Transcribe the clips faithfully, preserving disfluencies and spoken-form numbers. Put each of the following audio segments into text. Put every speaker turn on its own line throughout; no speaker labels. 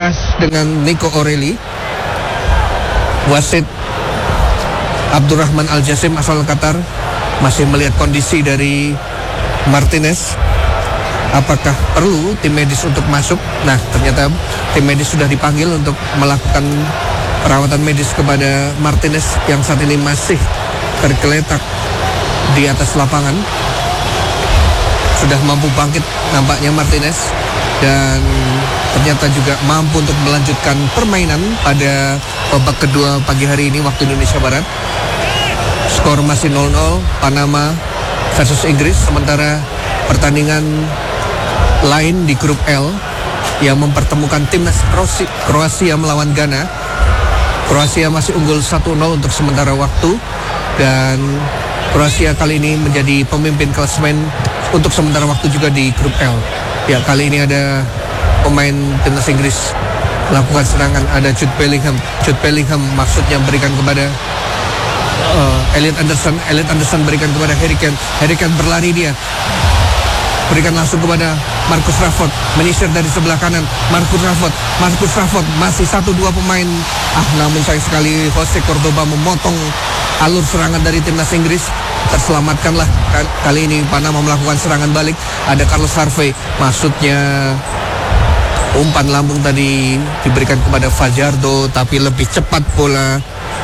Diaz dengan Nico O'Reilly. Wasit Abdurrahman Al-Jasim asal Qatar masih melihat kondisi dari Martinez. Apakah perlu tim medis untuk masuk? Nah, ternyata tim medis sudah dipanggil untuk melakukan perawatan medis kepada Martinez yang saat ini masih tergeletak di atas lapangan. Sudah mampu bangkit nampaknya Martinez, dan ternyata juga mampu untuk melanjutkan permainan pada babak kedua pagi hari ini waktu Indonesia Barat. Skor masih nol nol, Panama versus Inggris. Sementara pertandingan lain di grup L yang mempertemukan timnas Kroasia melawan Ghana. Kroasia masih unggul satu nol untuk sementara waktu, dan Kroasia kali ini menjadi pemimpin klasemen untuk sementara waktu juga di grup L. Ya, kali ini ada pemain timnas Inggris melakukan serangan, ada Jude Bellingham. Jude Bellingham maksudnya berikan kepada uh, Elliot Anderson. Elliot Anderson berikan kepada Harry Kane. Harry Kane berlari dia, berikan langsung kepada Marcus Rashford, menyisir dari sebelah kanan. Marcus Rashford, Marcus Rashford masih satu dua pemain. Ah, namun sayang sekali Jose Cordoba memotong alur serangan dari timnas Inggris. Terselamatkanlah kali ini Panama melakukan serangan balik. Ada Carlos Harvey, maksudnya umpan lambung tadi diberikan kepada Fajardo, tapi lebih cepat bola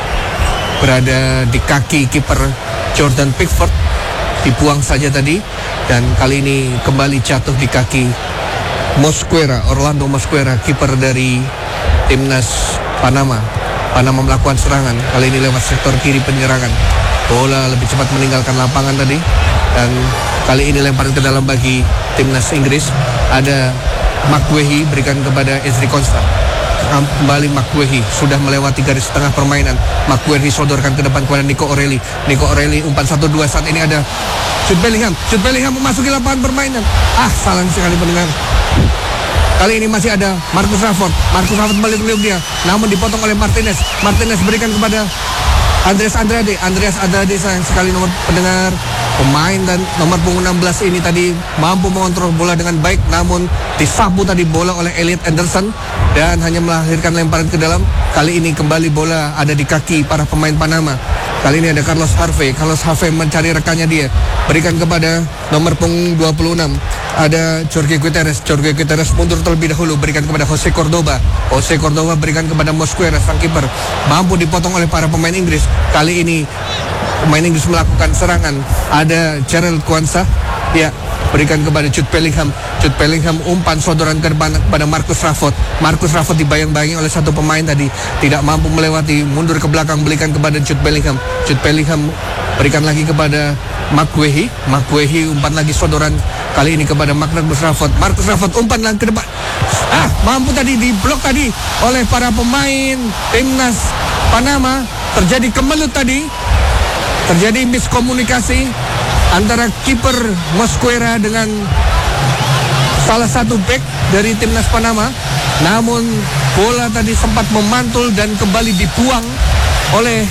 berada di kaki kiper Jordan Pickford. Dibuang saja tadi, dan kali ini kembali jatuh di kaki Mosquera, Orlando Mosquera, kiper dari timnas Panama. Panama melakukan serangan, kali ini lewat sektor kiri penyerangan. Bola lebih cepat meninggalkan lapangan tadi, dan kali ini lemparan ke dalam bagi timnas Inggris. Ada McGuehi berikan kepada Ezri Konsa. Kembali McGuehi, sudah melewati garis tengah permainan. McGuehi sodorkan ke depan kepada Nico O'Reilly. Nico O'Reilly umpan satu dua, saat ini ada Jude Bellingham. Jude Bellingham memasuki lapangan permainan. Ah, salah sekali pendengar. Kali ini masih ada Marcus Rashford. Marcus Rashford balik-balik dia, namun dipotong oleh Martinez. Martinez berikan kepada Andreas Andrade. Andreas Andrade, sayang sekali nomor pendengar, pemain dan nomor punggung enam belas ini tadi mampu mengontrol bola dengan baik, namun disapu tadi bola oleh Elliot Anderson dan hanya melahirkan lemparan ke dalam. Kali ini kembali bola ada di kaki para pemain Panama. Kali ini ada Carlos Harvey. Carlos Harvey mencari rekannya dia, berikan kepada nomor punggung dua puluh enam. Ada Jorge Guterres. Jorge Guterres mundur terlebih dahulu, berikan kepada Jose Cordoba. Jose Cordoba berikan kepada Mosquera, sang kiper. Mampu dipotong oleh para pemain Inggris. Kali ini pemain Inggris melakukan serangan. Ada Gerald Kwanzaa. Ya, berikan kepada Jude Bellingham. Jude Bellingham umpan sodoran ke depan kepada Marcus Rashford. Marcus Rashford dibayang-bayangi oleh satu pemain tadi, tidak mampu melewati, mundur ke belakang, berikan kepada Jude Bellingham. Jude Bellingham berikan lagi kepada McGuehi. McGuehi umpan lagi sodoran, kali ini kepada Marcus Rashford. Marcus Rashford umpan lagi ke depan. Ah, mampu tadi diblok tadi oleh para pemain timnas Panama. Terjadi kemelut tadi, terjadi miskomunikasi antara kiper Mosquera dengan salah satu bek dari timnas Panama. Namun bola tadi sempat memantul dan kembali dibuang oleh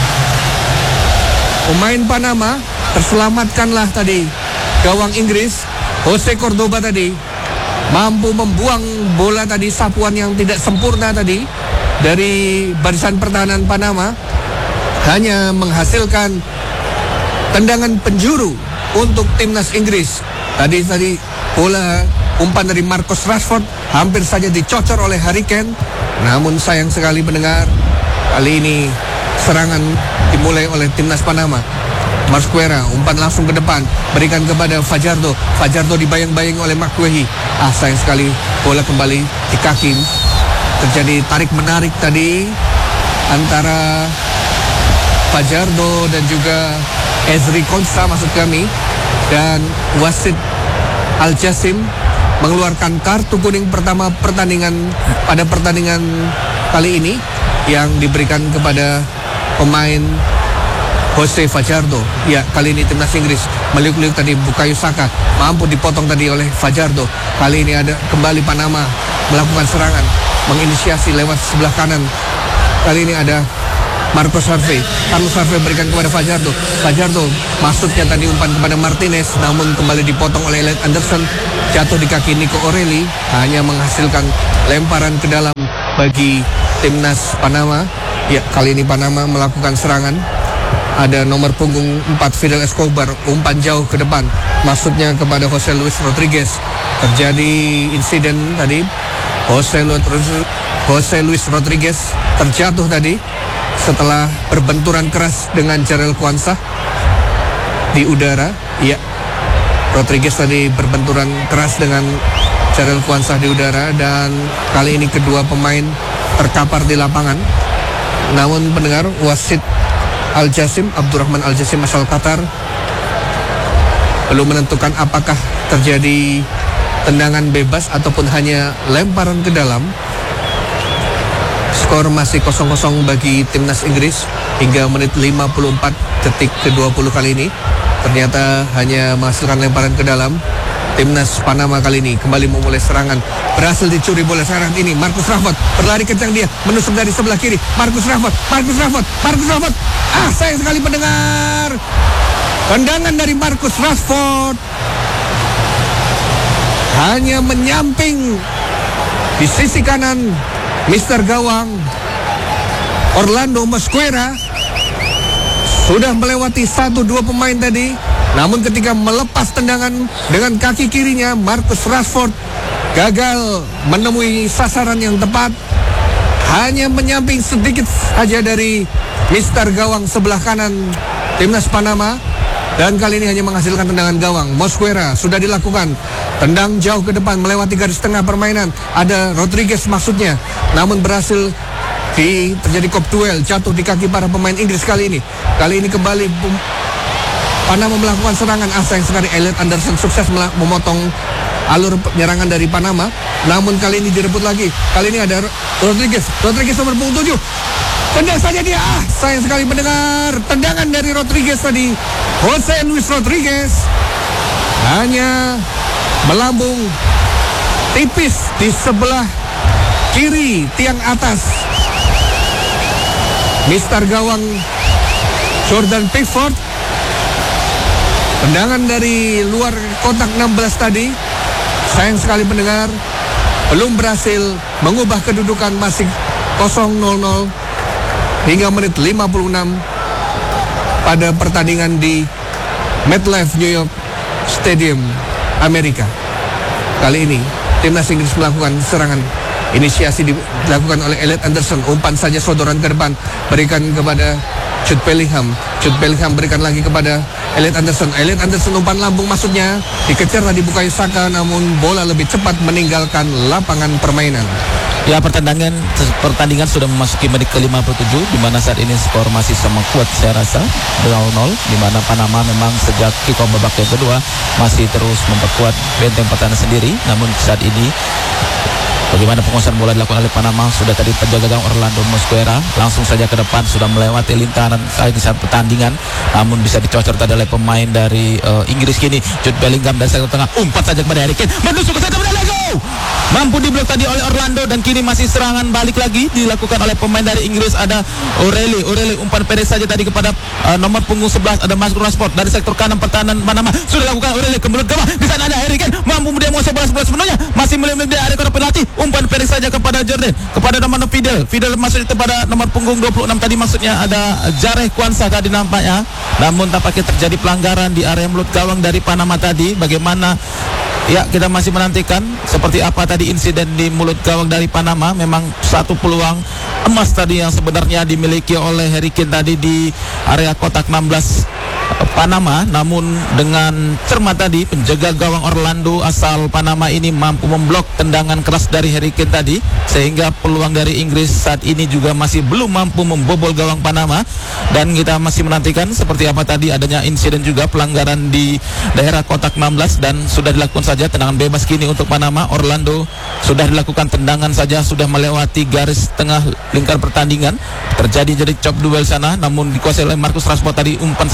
pemain Panama. Terselamatkanlah tadi gawang Inggris, Jose Cordoba tadi mampu membuang bola tadi, sapuan yang tidak sempurna tadi dari barisan pertahanan Panama, hanya menghasilkan tendangan penjuru untuk timnas Inggris. Tadi tadi bola umpan dari Marcus Rashford hampir saja dicocor oleh Harry Kane. Namun sayang sekali pendengar, kali ini serangan dimulai oleh timnas Panama. Mosquera umpan langsung ke depan, berikan kepada Fajardo. Fajardo dibayang-bayang oleh McGuehi. Ah, sayang sekali bola kembali di kaki. Terjadi tarik menarik tadi antara Fajardo dan juga Ezri Konsa maksud kami, dan wasit Al-Jasim mengeluarkan kartu kuning pertama pertandingan pada pertandingan kali ini yang diberikan kepada pemain Jose Fajardo. Ya, kali ini timnas Inggris meliuk-liuk tadi Bukayo Saka, mampu dipotong tadi oleh Fajardo. Kali ini ada kembali Panama melakukan serangan, menginisiasi lewat sebelah kanan. Kali ini ada Marcos Harvey. Carlos Harvey berikan kepada Fajardo. Fajardo masuknya tadi umpan kepada Martinez, namun kembali dipotong oleh Elliot Anderson. Jatuh di kaki Nico O'Reilly, hanya menghasilkan lemparan ke dalam bagi timnas Panama. Ya, kali ini Panama melakukan serangan. Ada nomor punggung empat Fidel Escobar, umpan jauh ke depan, masuknya kepada Jose Luis Rodriguez. Terjadi insiden tadi, Jose Luis, Jose Luis Rodriguez terjatuh tadi setelah berbenturan keras dengan Jarrell Quansah di udara. Ya, Rodriguez tadi berbenturan keras dengan Jarrell Quansah di udara, dan kali ini kedua pemain terkapar di lapangan. Namun pendengar, wasit Al-Jasim, Abdurrahman Al-Jasim asal Qatar, belum menentukan apakah terjadi tendangan bebas ataupun hanya lemparan ke dalam. Skor masih kosong kosong bagi timnas Inggris hingga menit lima puluh empat detik ke dua puluh kali ini. Ternyata hanya menghasilkan lemparan ke dalam. Timnas Panama kali ini kembali memulai serangan. Berhasil dicuri bola sekarang ini. Marcus Rashford berlari kencang, dia menusuk dari sebelah kiri. Marcus Rashford, Marcus Rashford, Marcus Rashford. Ah, sayang sekali pendengar. Tendangan dari Marcus Rashford hanya menyamping di sisi kanan Mister Gawang Orlando Mosquera. Sudah melewati satu dua pemain tadi, namun ketika melepas tendangan dengan kaki kirinya, Marcus Rashford gagal menemui sasaran yang tepat. Hanya menyamping sedikit saja dari Mister Gawang sebelah kanan timnas Panama. Dan kali ini hanya menghasilkan tendangan gawang. Mosquera sudah dilakukan. Tendang jauh ke depan melewati garis tengah permainan. Ada Rodriguez maksudnya, namun berhasil di terjadi kop duel, jatuh di kaki para pemain Inggris kali ini. Kali ini kembali Panama melakukan serangan. Ah, sayang sekali Elliot Anderson sukses memotong alur penyerangan dari Panama. Namun kali ini direbut lagi. Kali ini ada Rodriguez. Rodriguez nomor punggung tujuh. Tendang saja dia. Ah, sayang sekali mendengar. Tendangan dari Rodriguez tadi, Jose Luis Rodriguez, hanya melambung tipis di sebelah kiri tiang atas Mister Gawang Jordan Pickford. Tendangan dari luar kotak enam belas tadi, sayang sekali pendengar, belum berhasil mengubah kedudukan, masih kosong nol nol hingga menit lima puluh enam pada pertandingan di MetLife New York Stadium, Amerika. Kali ini timnas Inggris melakukan serangan. Inisiasi dilakukan oleh Elliot Anderson. Umpan saja sodoran ke depan, berikan kepada Jude Bellingham. Jude Bellingham berikan lagi kepada Elliot Anderson. Elliot Anderson umpan lambung maksudnya, dikejar tadi Bukayo Saka, namun bola lebih cepat meninggalkan lapangan permainan.
Ya, pertandingan pertandingan sudah memasuki menit ke lima puluh tujuh, di mana saat ini skor masih sama kuat saya rasa nol nol, di mana Panama memang sejak kick off babak yang kedua masih terus memperkuat benteng pertahanan sendiri. Namun saat ini bagaimana penguasaan bola dilakukan oleh Panama, sudah tadi penjaga gawang Orlando Mosquera langsung saja ke depan, sudah melewati lintasan saat pertandingan, namun bisa dicocor tadi oleh pemain dari uh, Inggris. Kini Jude Bellingham dari sektor tengah, umpat saja kepada Harry Kane, menusuk ke sektor tengah, mampu diblok tadi oleh Orlando, dan kini masih serangan balik lagi dilakukan oleh pemain dari Inggris. Ada O'Reilly, O'Reilly umpan pendek saja tadi kepada uh, nomor punggung sebelas, ada Marcus Rashford dari sektor kanan pertahanan Panama, sudah dilakukan O'Reilly ke mulut gawang. Di sana ada Harry Kane, mampu dia menguasai bola sebelah sepenuhnya, masih melihat di area kotak penalti, umpan pendek saja kepada Jordan, kepada nomor Fidel, Fidel masuk kepada nomor punggung dua puluh enam tadi, maksudnya ada Jarrell Quansah tadi nampaknya, namun tampaknya terjadi pelanggaran di area mulut gawang dari Panama tadi. Bagaimana? Ya, kita masih menantikan seperti apa tadi insiden di mulut gawang dari Panama. Memang satu peluang emas tadi yang sebenarnya dimiliki oleh Harry Kane tadi di area kotak enam belas Panama, namun dengan cermat tadi penjaga gawang Orlando asal Panama ini mampu memblok tendangan keras dari Harry Kane tadi, sehingga peluang dari Inggris saat ini juga masih belum mampu membobol gawang Panama. Dan kita masih menantikan seperti apa tadi adanya insiden juga pelanggaran di daerah kotak enam belas, dan sudah dilakukan saja tendangan bebas kini untuk Panama. Orlando sudah dilakukan tendangan saja, sudah melewati garis tengah lingkar pertandingan, terjadi jadi chop duel sana, namun dikuasai oleh Marcus Rashford tadi, umpan saja ke depan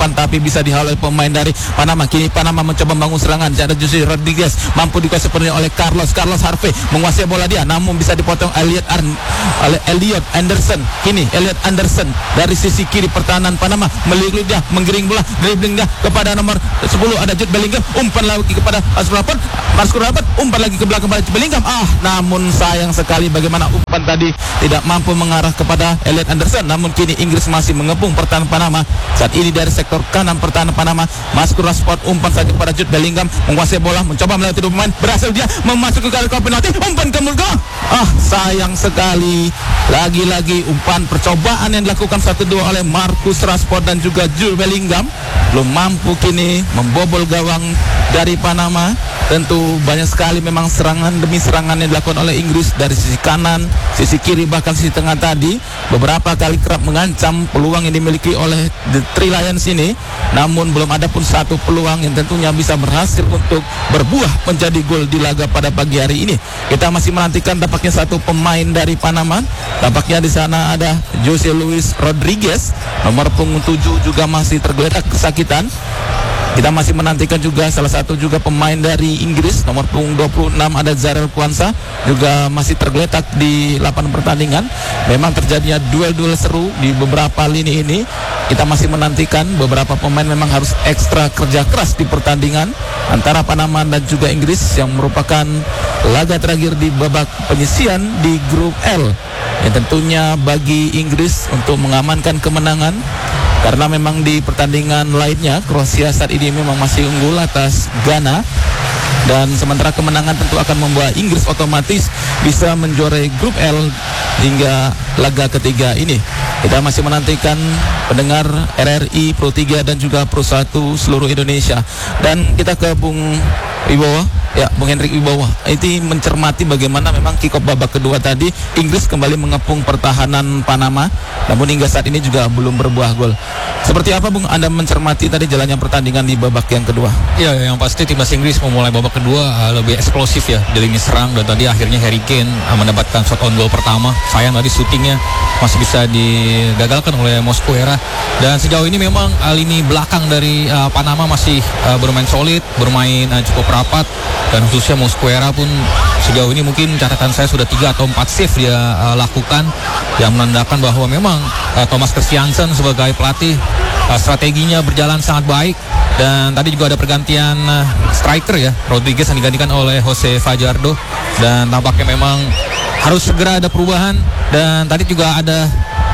depan tapi bisa dihalau oleh pemain dari Panama. Kini Panama mencoba membangun serangan. Ada Jose Rodriguez mampu dikuasai sepenuhnya oleh Carlos Carlos Harvey, menguasai bola dia namun bisa dipotong Elliot Arn oleh Elliot Anderson. Kini Elliot Anderson dari sisi kiri pertahanan Panama melirik dia, menggiring bola, dribbling dia kepada nomor sepuluh ada Jude Bellingham, umpan lagi kepada Asrafat, Marcus Rashford, umpan lagi ke belakang kepada Bellingham. Ah, namun sayang sekali bagaimana umpan tadi tidak mampu mengarah kepada Elliot Anderson. Namun kini Inggris masih mengepung pertahanan Panama. Saat ini dari sektor kanan pertahanan Panama, Marcus Rashford umpan saja kepada Jude Bellingham, menguasai bola, mencoba melewati dua pemain, berhasil dia memasuki ke area penalti, umpan ke Mulga. Ah, sayang sekali. Lagi-lagi umpan percobaan yang dilakukan satu dua oleh Marcus Rashford dan juga Jude Bellingham belum mampu kini membobol gawang dari Panama. Tentu banyak sekali memang serangan demi serangan yang dilakukan oleh Inggris dari sisi kanan, sisi kiri, bahkan sisi tengah tadi. Beberapa kali kerap mengancam peluang yang dimiliki oleh The Three Lions ini, namun belum ada pun satu peluang yang tentunya bisa berhasil untuk berbuah menjadi gol di laga pada pagi hari ini. Kita masih menantikan tampaknya satu pemain dari Panama. Tampaknya di sana ada Jose Luis Rodriguez, nomor punggung tujuh juga masih tergeletak kesakitan. Kita masih menantikan juga salah satu juga pemain dari Inggris, nomor punggung dua puluh enam ada Zarel Kwanza, juga masih tergeletak di lapangan pertandingan. Memang terjadinya duel-duel seru di beberapa lini ini. Kita masih menantikan beberapa pemain memang harus ekstra kerja keras di pertandingan antara Panama dan juga Inggris yang merupakan laga terakhir di babak penyisian di grup L. Yang tentunya bagi Inggris untuk mengamankan kemenangan, karena memang di pertandingan lainnya Kroasia saat ini memang masih unggul atas Ghana, dan sementara kemenangan tentu akan membawa Inggris otomatis bisa menjuarai grup L hingga laga ketiga ini. Kita masih menantikan pendengar R R I, Pro tiga dan juga Pro satu seluruh Indonesia. Dan kita ke Bung Wibowo, ya Bung Hendrik Wibowo, itu mencermati bagaimana memang kick off babak kedua tadi Inggris kembali mengepung pertahanan Panama, namun hingga saat ini juga belum berbuah gol. Seperti apa Bung Anda mencermati tadi jalannya pertandingan di babak yang kedua?
Ya, yang pasti timnas Inggris memulai babak kedua uh, lebih eksplosif ya di lini serang, dan tadi akhirnya Harry Kane uh, mendapatkan shot on goal pertama. Sayang tadi syutingnya masih bisa digagalkan oleh Mosquera. Dan sejauh ini memang uh, lini belakang dari uh, Panama masih uh, bermain solid, bermain uh, cukup rapat, dan khususnya Mosquera pun sejauh ini mungkin catatan saya sudah tiga atau empat save dia uh, lakukan, yang menandakan bahwa memang uh, Thomas Christiansen sebagai pelatih uh, strateginya berjalan sangat baik. Dan tadi juga ada pergantian uh, striker ya, Rodriguez yang digantikan oleh Jose Fajardo, dan tampaknya memang harus segera ada perubahan. Dan tadi juga ada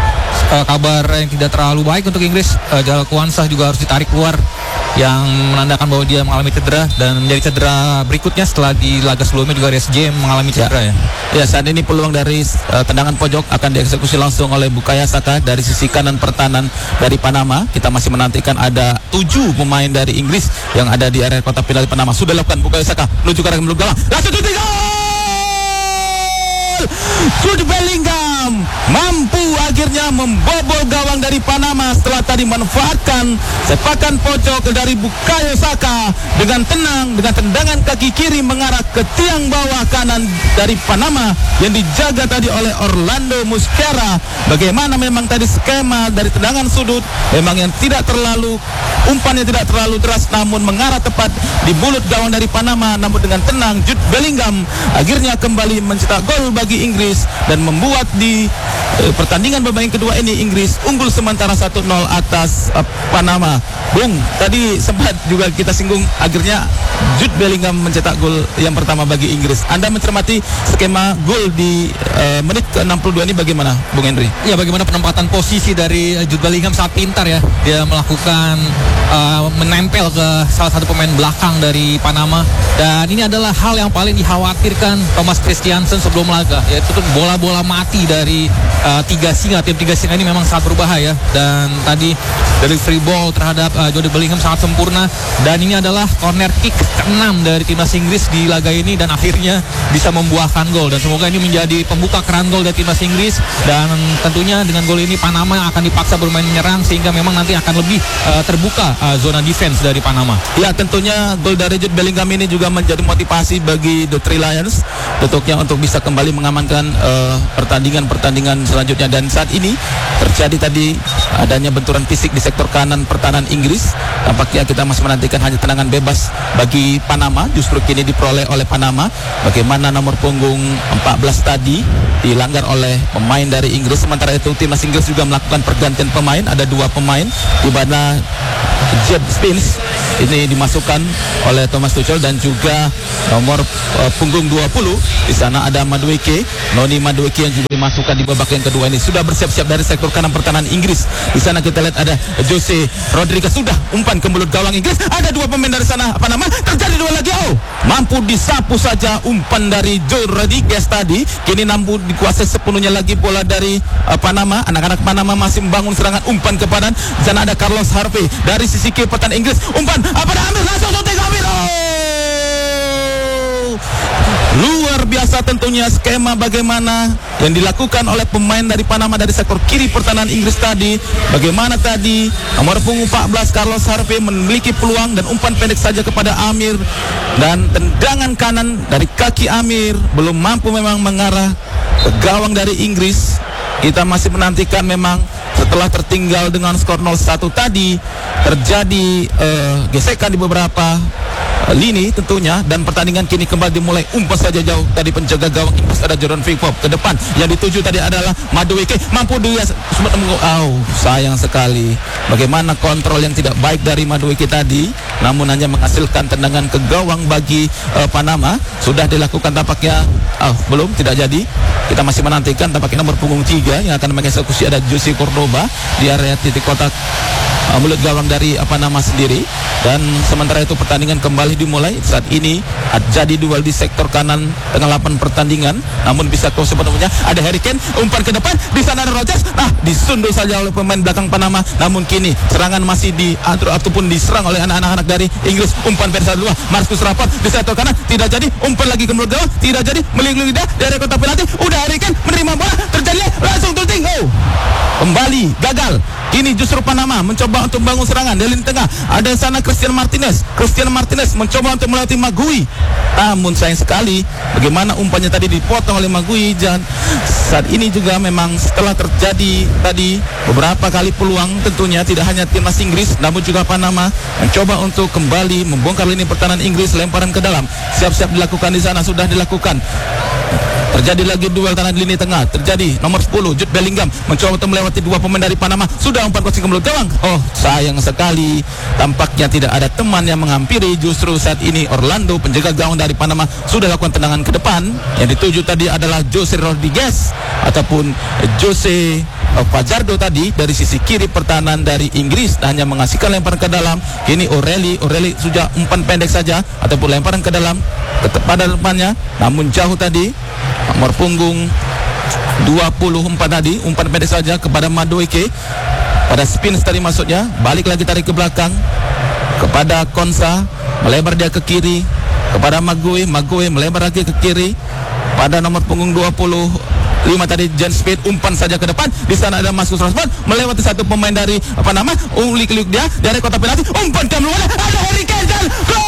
uh, kabar yang tidak terlalu baik untuk Inggris, uh, Jalal Kwanza juga harus ditarik keluar, yang menandakan bahwa dia mengalami cedera dan menjadi cedera berikutnya setelah di laga sebelumnya juga R S J mengalami cedera ya.
Ya, saat ini peluang dari uh, tendangan pojok akan dieksekusi langsung oleh Bukayo Saka dari sisi kanan pertahanan dari Panama. Kita masih menantikan ada tujuh pemain dari Inggris yang ada di area kotak penalti Panama. Sudah lakukan Bukayo Saka menuju ke arah gawang. Langsung tiga gol! Jude Bellingham mampu akhirnya membobol gawang dari Panama setelah tadi memanfaatkan sepakan pojok dari Bukayo Saka dengan tenang, dengan tendangan kaki kiri mengarah ke tiang bawah kanan dari Panama yang dijaga tadi oleh Orlando Mosquera. Bagaimana memang tadi skema dari tendangan sudut memang yang tidak terlalu, umpannya tidak terlalu deras, namun mengarah tepat di mulut gawang dari Panama. Namun dengan tenang Jude Bellingham akhirnya kembali mencetak gol bagi Inggris dan membuat di eh, pertandingan babak yang kedua ini Inggris unggul sementara satu nol atas eh, Panama. Bung, tadi sempat juga kita singgung akhirnya Jude Bellingham mencetak gol yang pertama bagi Inggris. Anda mencermati skema gol di eh, menit ke enam puluh dua ini bagaimana Bung Henry?
Ya, bagaimana penempatan posisi dari Jude Bellingham sangat pintar ya. Dia melakukan uh, menempel ke salah satu pemain belakang dari Panama, dan ini adalah hal yang paling dikhawatirkan Thomas Christiansen sebelum laga, yaitu bola-bola mati dari uh, tiga singa. Tim tiga singa ini memang sangat berbahaya, dan tadi dari free ball terhadap uh, Jude Bellingham sangat sempurna, dan ini adalah corner kick keenam dari timnas Inggris di laga ini, dan akhirnya bisa membuahkan gol. Dan semoga ini menjadi pembuka keran gol dari timnas Inggris, dan tentunya dengan gol ini Panama akan dipaksa bermain menyerang sehingga memang nanti akan lebih uh, terbuka uh, zona defense dari Panama.
Ya, tentunya gol dari Jude Bellingham ini juga menjadi motivasi bagi The Three Lions tentunya untuk bisa kembali mengamankan uh, pertandingan-pertandingan selanjutnya. Dan saat ini terjadi tadi adanya benturan fisik di sektor kanan pertahanan Inggris Inggris. Tampaknya kita masih menantikan hanya tendangan bebas bagi Panama, justru kini diperoleh oleh Panama. Bagaimana nomor punggung empat belas tadi dilanggar oleh pemain dari Inggris. Sementara itu timnas Inggris juga melakukan pergantian pemain, ada dua pemain di mana Jed Spence ini dimasukkan oleh Thomas Tuchel dan juga nomor uh, punggung dua puluh di sana ada Madueke, Noni Madueke yang juga dimasukkan di babak yang kedua ini. Sudah bersiap-siap dari sektor kanan pertahanan Inggris. Di sana kita lihat ada Jose Rodriguez sudah umpan ke mulut gawang Inggris. Ada dua pemain dari sana apa nama? Terjadi dua lagi. Oh, mampu disapu saja umpan dari Joe Rodriguez tadi. Kini mampu dikuasai sepenuhnya lagi bola dari uh, Panama. Anak-anak Panama masih membangun serangan umpan ke padan. Di sana ada Carlos Harvey dari sisi kiri pertahanan Inggris. Umpan apa dah ambil langsung shooting ambil. Oh! Luar biasa tentunya skema bagaimana yang dilakukan oleh pemain dari Panama dari sektor kiri pertahanan Inggris tadi. Bagaimana tadi nomor punggung empat belas Carlos Harvey memiliki peluang dan umpan pendek saja kepada Amir, dan tendangan kanan dari kaki Amir belum mampu memang mengarah ke gawang dari Inggris. Kita masih menantikan memang setelah tertinggal dengan skor nol satu tadi terjadi uh, gesekan di beberapa uh, lini tentunya, dan pertandingan kini kembali dimulai. Umpan saja jauh tadi penjaga gawang Inggris ada Jordan Pickford ke depan. Yang dituju tadi adalah Madueke, mampu dia oh, sayang sekali bagaimana kontrol yang tidak baik dari Madueke tadi, namun hanya menghasilkan tendangan ke gawang bagi uh, Panama. Sudah dilakukan tampaknya oh, belum, tidak jadi. Kita masih menantikan tampaknya nomor punggung tiga yang akan mengeksekusi ada Jose Cordoba di area titik kotak uh, mulut gawang dari apa nama sendiri. Dan sementara itu pertandingan kembali dimulai. Saat ini jadi duel di sektor kanan tengah lapangan pertandingan, namun bisa kau sepenuhnya ada Harry Kane, umpan ke depan, di sana ada Rodgers. Nah, disundul saja oleh pemain belakang Panama. Namun kini serangan masih diatur ataupun diserang oleh anak-anak dari Inggris. Umpan versi luar Marcus Rashford di sektor kanan, tidak jadi. Umpan lagi ke mulut gawang, tidak jadi. Melingkung lidah dari kotak penalti. Udah Harry Kane menerima bola, terjadi langsung tulting. Oh, kembali gagal. Kini justru Panama mencoba untuk membangun serangan dari lini tengah. Ada sana Christian Martinez. Christian Martinez mencoba untuk melewati Magui. Namun sayang sekali bagaimana umpannya tadi dipotong oleh Magui. Dan saat ini juga memang setelah terjadi tadi beberapa kali peluang, tentunya tidak hanya timnas Inggris namun juga Panama mencoba untuk kembali membongkar lini pertahanan Inggris. Lemparan ke dalam siap-siap dilakukan di sana, sudah dilakukan. Terjadi lagi duel tangan di lini tengah. Terjadi nomor sepuluh Jude Bellingham mencoba untuk melewati dua pemain dari Panama. Sudah umpan crossing ke mulut gawang. Oh, sayang sekali tampaknya tidak ada teman yang menghampiri. Justru saat ini Orlando penjaga gawang dari Panama sudah lakukan tendangan ke depan. Yang dituju tadi adalah Jose Rodriguez ataupun Jose Fajardo tadi dari sisi kiri pertahanan dari Inggris, hanya menghasilkan lemparan ke dalam. Kini O'Reilly O'Reilly sudah umpan pendek saja ataupun lemparan ke dalam pada depannya, namun jauh tadi. Nomor punggung dua puluh empat tadi umpan pendek saja kepada Madueke pada spin tadi maksudnya. Balik lagi tarik ke belakang kepada Konsa, melebar dia ke kiri kepada Magui. Magui melebar lagi ke kiri pada nomor punggung dua puluh lima tadi James Speed, umpan saja ke depan. Di sana ada Marcus Rashford melewati satu pemain dari apa nama ulik-ulik dia dari kotak penalti. Umpan ke luar, ada Harry Kane dan gol.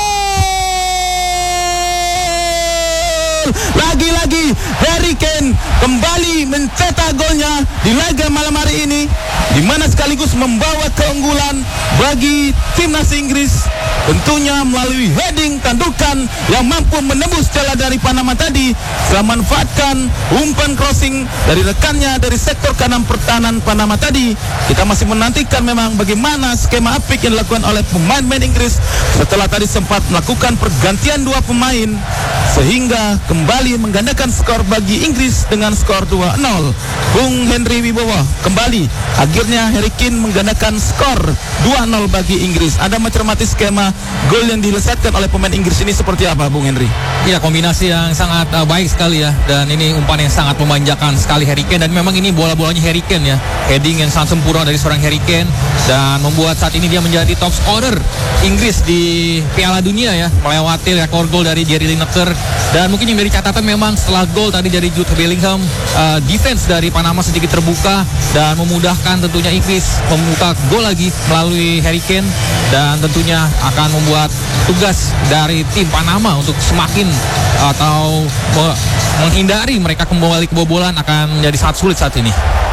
Lagi-lagi Harry Kane kembali mencetak golnya di laga malam hari ini, di mana sekaligus membawa keunggulan bagi timnas Inggris, tentunya melalui heading tandukan yang mampu menembus celah dari Panama tadi setelah memanfaatkan umpan crossing dari rekannya dari sektor kanan pertahanan Panama tadi. Kita masih menantikan memang bagaimana skema apik yang dilakukan oleh pemain-pemain Inggris setelah tadi sempat melakukan pergantian dua pemain sehingga kembali menggandakan skor bagi Inggris dengan skor dua nol. Bung Henry Wibowo kembali akhirnya Harry Kane menggandakan skor dua nol bagi Inggris. Ada mencermati skema gol yang dilesatkan oleh pemain Inggris ini seperti apa, Bung Henry?
Ya, kombinasi yang sangat uh, baik sekali ya, dan ini umpan yang sangat memanjakan sekali Harry Kane, dan memang ini bola-bolanya Harry Kane ya, heading yang sangat sempurna dari seorang Harry Kane dan membuat saat ini dia menjadi top scorer Inggris di Piala Dunia ya, melewati rekor gol dari Gary Lineker. Dan mungkin yang dari catatan memang setelah gol tadi dari Jude Bellingham, uh, defense dari Panama sedikit terbuka dan memudahkan tentunya Inggris membuka gol lagi melalui Harry Kane, dan tentunya akan membuat tugas dari tim Panama untuk semakin atau menghindari mereka kembali kebobolan akan menjadi sangat sulit saat ini.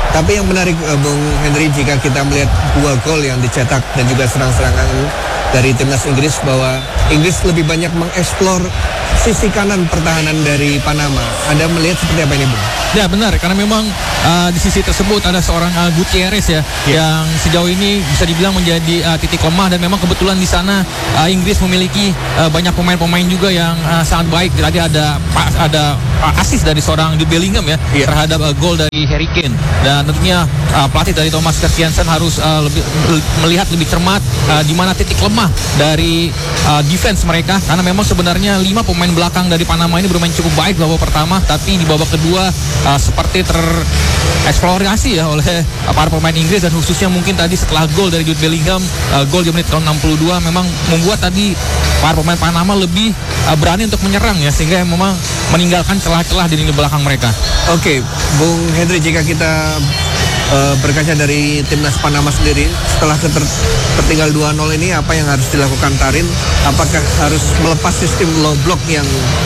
Tapi yang menarik uh, Bung Henry, jika kita melihat dua gol yang dicetak dan juga serang-serangan dari timnas Inggris, bahwa Inggris lebih banyak mengeksplor sisi kanan pertahanan dari Panama. Anda melihat seperti apa ini, Bung?
Ya benar, karena memang uh, di sisi tersebut ada seorang uh, Gutierrez ya,
Yeah.
yang sejauh ini bisa dibilang menjadi uh, titik lemah, dan memang kebetulan di sana uh, Inggris memiliki uh, banyak pemain-pemain juga yang uh, sangat baik. Tadi ada ada uh, assist dari seorang Jude Bellingham ya,
Yeah.
terhadap uh, gol dari Harry Kane, dan tentunya uh, pelatih dari Thomas Christiansen harus uh, lebih melihat lebih cermat uh, di mana titik lemah dari uh, defense mereka, karena memang sebenarnya lima pemain belakang dari Panama ini bermain cukup baik di babak pertama, tapi di babak kedua uh, seperti tereksplorasi ya oleh uh, para pemain Inggris, dan khususnya mungkin tadi setelah gol dari Jude Bellingham, uh, gol di menit ke enam puluh dua, memang membuat tadi para pemain Panama lebih uh, berani untuk menyerang ya, sehingga memang meninggalkan celah-celah di lini belakang mereka.
Oke, Bung Henry, jika kita uh, berkaca dari timnas Panama sendiri, setelah keter- tertinggal dua nol ini, apa yang harus dilakukan Tarin? Apakah harus melepas sistem low block yang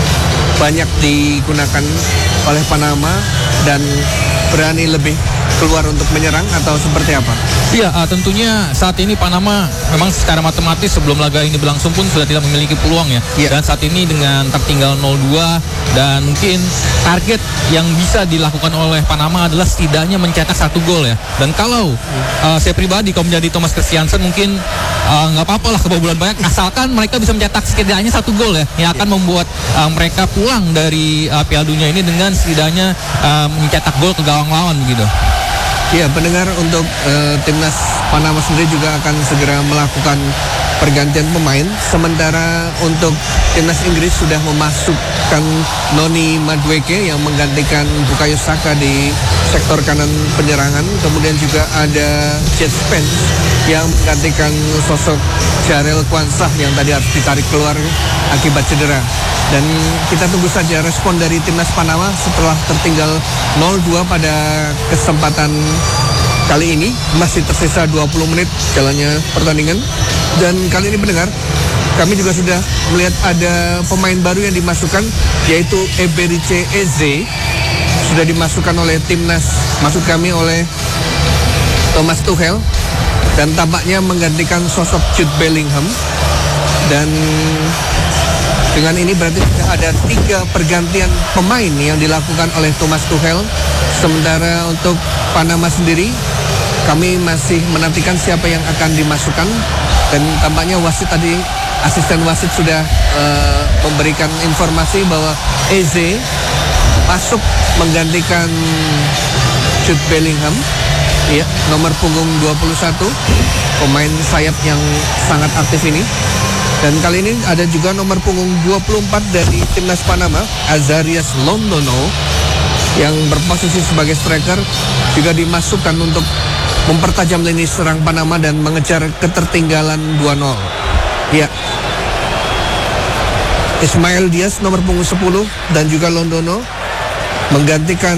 banyak digunakan oleh Panama dan berani lebih keluar untuk menyerang, atau seperti apa?
Iya, uh, tentunya saat ini Panama memang secara matematis sebelum laga ini berlangsung pun sudah tidak memiliki peluang ya.
Iya.
Dan saat ini dengan tertinggal nol dua, dan mungkin target yang bisa dilakukan oleh Panama adalah setidaknya mencetak satu gol ya. Dan kalau uh, saya pribadi kalau menjadi Thomas Christiansen, mungkin uh, nggak apa-apa lah kebobolan banyak, asalkan mereka bisa mencetak setidaknya satu gol ya, yang akan membuat uh, mereka pulang dari uh, Piala Dunia ini dengan setidaknya uh, mencetak gol ke gawang lawan begitu.
Ya, pendengar, untuk uh, timnas Panama sendiri juga akan segera melakukan pergantian pemain. Sementara untuk timnas Inggris sudah memasukkan Noni Madueke yang menggantikan Bukayo Saka di sektor kanan penyerangan. Kemudian juga ada Jet Spence yang menggantikan sosok Jarel Kwansah yang tadi harus ditarik keluar akibat cedera. Dan kita tunggu saja respon dari timnas Panama setelah tertinggal nol dua pada kesempatan kali ini. Masih tersisa dua puluh menit jalannya pertandingan. Dan kali ini pendengar, kami juga sudah melihat ada pemain baru yang dimasukkan, yaitu Eberice Eze. Sudah dimasukkan oleh timnas, maksud kami oleh Thomas Tuchel, dan tampaknya menggantikan sosok Jude Bellingham. Dan dengan ini berarti sudah ada tiga pergantian pemain yang dilakukan oleh Thomas Tuchel. Sementara untuk Panama sendiri, kami masih menantikan siapa yang akan dimasukkan. Dan tampaknya wasit tadi, asisten wasit sudah uh, memberikan informasi bahwa Eze masuk menggantikan Jude Bellingham. Iya, nomor punggung dua puluh satu, pemain sayap yang sangat aktif ini. Dan kali ini ada juga nomor punggung dua puluh empat dari timnas Panama, Azarias Londono, yang berposisi sebagai striker, juga dimasukkan untuk mempertajam lini serang Panama dan mengejar ketertinggalan dua nol. Ya. Ismail Diaz nomor punggung sepuluh dan juga Londono menggantikan,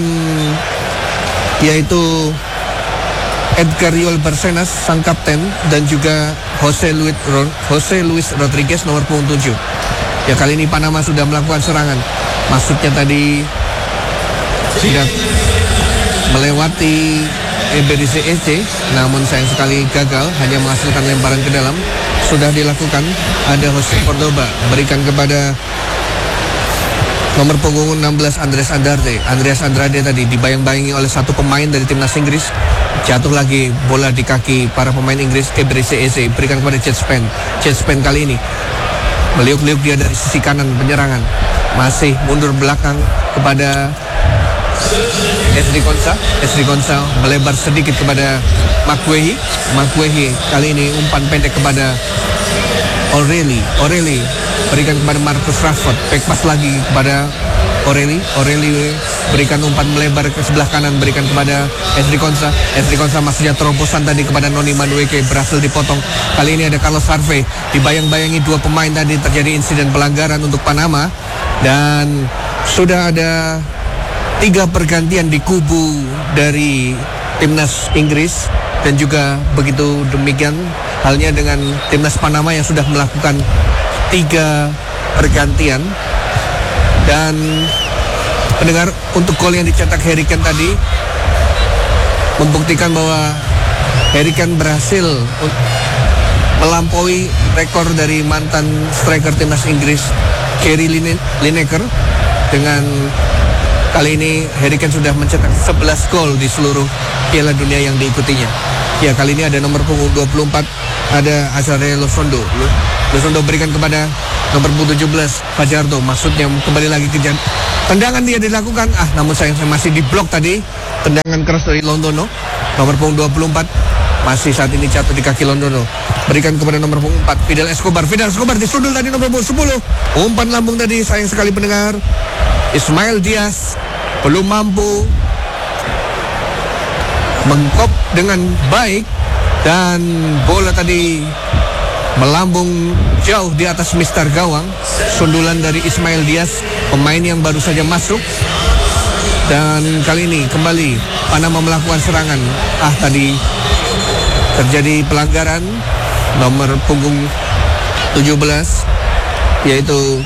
yaitu Edgar Riol Barcenas sang kapten, dan juga Jose Luis, Jose Luis Rodriguez nomor punggung tujuh. Ya, kali ini Panama sudah melakukan serangan. Maksudnya tadi sudah melewati Eberice Eze, namun sayang sekali gagal, hanya menghasilkan lemparan ke dalam. Sudah dilakukan, ada Jose Cordoba berikan kepada nomor punggung enam belas Andreas Andrade. Andreas Andrade tadi dibayang-bayangi oleh satu pemain dari timnas Inggris. Jatuh lagi bola di kaki para pemain Inggris. Eberice Eze berikan kepada Jet Spence. Jet Spence kali ini meliuk-liuk dia dari sisi kanan penyerangan. Masih mundur belakang kepada Esri Konsa. Esri Konsa melebar sedikit kepada Makwehi. Makwehi kali ini umpan pendek kepada O'Reilly. O'Reilly berikan kepada Marcus Rashford. Back pass lagi kepada O'Reilly. O'Reilly berikan umpan melebar ke sebelah kanan, berikan kepada Esri Konsa. Esri Konsa maksudnya terobosan tadi kepada Noni Madueke, berhasil dipotong. Kali ini ada Carlos Harvey. Dibayang-bayangi dua pemain tadi, terjadi insiden pelanggaran untuk Panama. Dan sudah ada tiga pergantian di kubu dari timnas Inggris. Dan juga begitu demikian halnya dengan timnas Panama yang sudah melakukan tiga pergantian. Dan pendengar, untuk gol yang dicetak Harry Kane tadi, membuktikan bahwa Harry Kane berhasil melampaui rekor dari mantan striker timnas Inggris Gary Line- Lineker. Dengan kali ini Harry Kane sudah mencetak sebelas gol di seluruh Piala Dunia yang diikutinya. Ya, kali ini ada nomor punggung dua puluh empat, ada Azarel Losondo. Losondo berikan kepada nomor punggung tujuh belas Fajardo, maksudnya kembali lagi ke jan- tendangan dia dilakukan, ah namun sayang masih diblok tadi. Tendangan keras dari Londono. Nomor punggung dua puluh empat masih saat ini jatuh di kaki Londono. Berikan kepada nomor punggung empat Fidel Escobar. Fidel Escobar disundul tadi nomor punggung sepuluh. Umpan lambung tadi, sayang sekali pendengar. Ismail Diaz belum mampu mengkop dengan baik, dan bola tadi melambung jauh di atas mister gawang. Sundulan dari Ismail Diaz, pemain yang baru saja masuk. Dan kali ini kembali Panama melakukan serangan. Ah, tadi terjadi pelanggaran nomor punggung tujuh belas, yaitu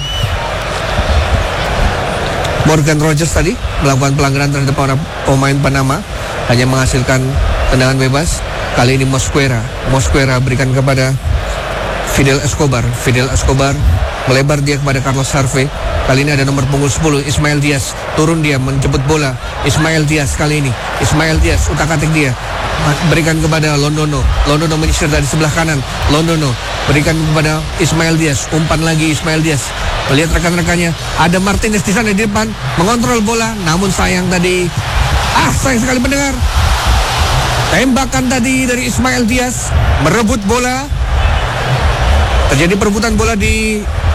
Morgan Rogers tadi melakukan pelanggaran terhadap para pemain Panama, hanya menghasilkan tendangan bebas. Kali ini Mosquera Mosquera berikan kepada Fidel Escobar. Fidel Escobar melebar dia kepada Carlos Harvey. Kali ini ada nomor punggung sepuluh Ismail Diaz. Turun dia menjemput bola. Ismail Diaz kali ini. Ismail Diaz utak-atik dia. Berikan kepada Londono. Londono menyisir dari sebelah kanan. Londono berikan kepada Ismail Diaz. Umpan lagi Ismail Diaz. Melihat rekan-rekannya, ada Martinez di sana di depan mengontrol bola. Namun sayang tadi, ah sayang sekali mendengar. Tembakan tadi dari Ismail Diaz merebut bola. Terjadi perebutan bola di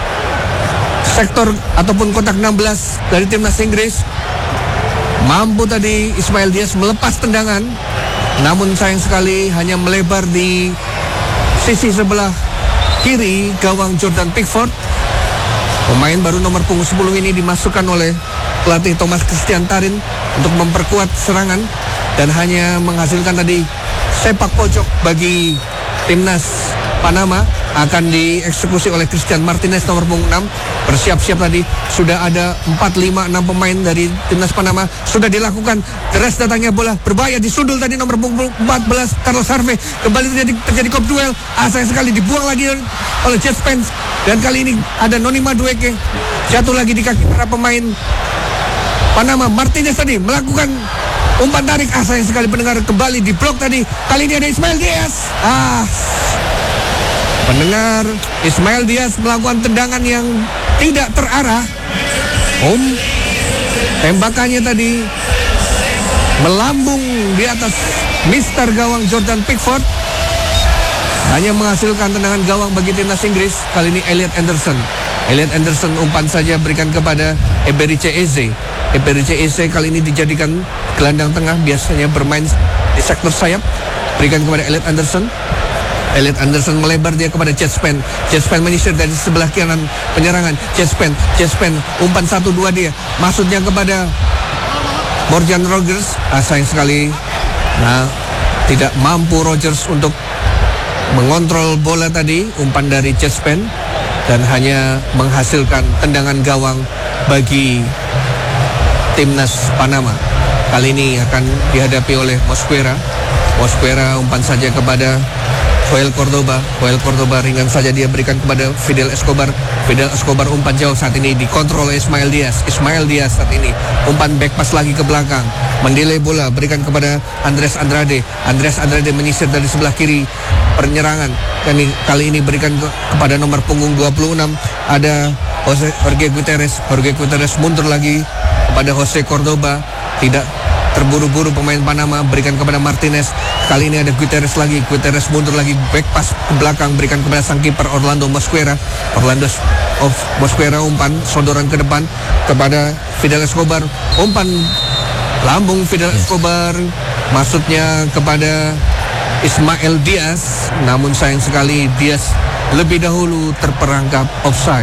sektor ataupun kotak enam belas dari timnas Inggris. Mampu tadi Ismail Diaz melepas tendangan, namun sayang sekali hanya melebar di sisi sebelah kiri gawang Jordan Pickford. Pemain baru nomor punggung sepuluh ini dimasukkan oleh pelatih Thomas Christian Tarin untuk memperkuat serangan, dan hanya menghasilkan tadi sepak pojok bagi timnas Panama. Akan dieksekusi oleh Christian Martinez nomor punggung enam. Bersiap-siap tadi, sudah ada empat, lima, enam pemain dari timnas Panama sudah dilakukan. Deras datangnya bola, berbahaya, disundul tadi nomor punggung empat belas Carlos Harvey. Kembali terjadi terjadi kop duel. Ah, sayang sekali dibuang lagi oleh Jet Spence. Dan kali ini ada Noni Madueke jatuh lagi di kaki para pemain Panama. Martinez tadi melakukan umpan tarik. Ah, sayang sekali pendengar, kembali diblok tadi. Kali ini ada Ismail Diaz. Ah, pendengar, Ismail Diaz melakukan tendangan yang tidak terarah. Om, tembakannya tadi melambung di atas mister gawang Jordan Pickford, hanya menghasilkan tendangan gawang bagi timnas Inggris. Kali ini Elliot Anderson. Elliot Anderson umpan saja berikan kepada Eberiche Eze. Eberiche Eze kali ini dijadikan gelandang tengah, biasanya bermain di sektor sayap. Berikan kepada Elliot Anderson. Elliot Anderson melebar dia kepada Jet Spence. Jet Spence menyisir dari sebelah kanan penyerangan. Jet Spence, Jet Spence umpan satu dua dia. Maksudnya kepada Morgan Rogers. Ah, sayang sekali. Nah, tidak mampu Rogers untuk mengontrol bola tadi. Umpan dari Jet Spence, dan hanya menghasilkan tendangan gawang bagi timnas Panama. Kali ini akan dihadapi oleh Mosquera. Mosquera umpan saja kepada Joel Cordoba. Joel Cordoba ringan saja dia berikan kepada Fidel Escobar. Fidel Escobar umpan jauh saat ini dikontrol oleh Ismail Diaz. Ismail Diaz saat ini umpan back pass lagi ke belakang, mendelay bola, berikan kepada Andres Andrade. Andres Andrade menyisir dari sebelah kiri penyerangan. Dan kali ini berikan ke, kepada nomor punggung dua puluh enam, ada Jose, Jorge Gutierrez. Jorge Gutierrez mundur lagi kepada Jose Cordoba. Tidak terburu-buru pemain Panama, berikan kepada Martinez. Kali ini ada Gutierrez lagi. Gutierrez mundur lagi, back pass ke belakang, berikan kepada sang kiper Orlando Mosquera. Orlando of Mosquera umpan sodoran ke depan kepada Fidel Escobar. Umpan lambung Fidel Escobar, maksudnya kepada Ismail Diaz. Namun sayang sekali Diaz lebih dahulu terperangkap offside.